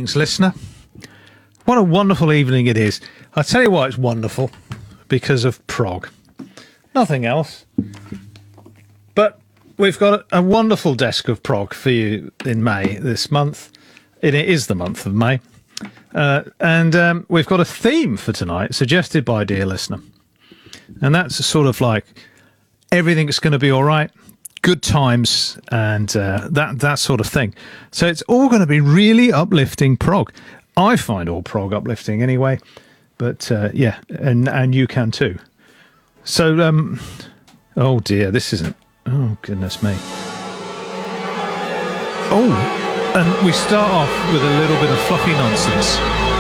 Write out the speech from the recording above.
Greetings, listener. What a wonderful evening it is. I'll tell you why it's wonderful. Because of prog. Nothing else. But we've got a wonderful desk of prog for you in May this month. It is the month of May. And we've got a theme for tonight suggested by a dear listener. And that's sort of like everything's going to be all right. Good times and that sort of thing. So it's all going to be really uplifting prog. I find all prog uplifting anyway, but yeah, and you can too. So, oh dear, this isn't. Oh goodness me. Oh, and we start off with a little bit of fluffy nonsense.